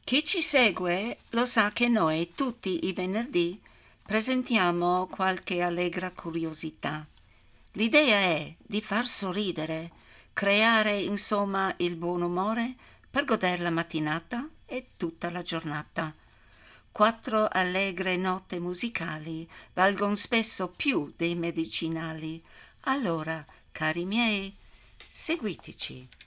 Chi ci segue lo sa che noi tutti i venerdì presentiamo qualche allegra curiosità. L'idea è di far sorridere, creare insomma il buon umore per godere la mattinata e tutta la giornata. 4 allegre note musicali valgono spesso più dei medicinali. Allora, cari miei, seguiteci.